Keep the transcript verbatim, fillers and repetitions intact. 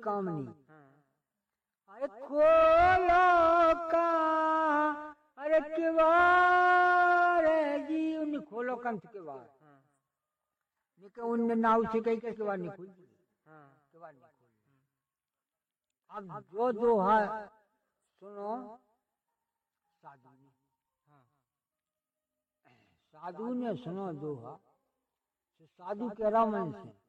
कामनी। अरे खोलो का अरे किवाड़ जी उन खोलो कंठ के बार निके उन नाव से कहीं के किवाड़ नहीं खुल किवाड़ नहीं खुल। अब जो दोहा सुनो साधु ने साधु ने सुनो दोहा साधु कह रहा मन से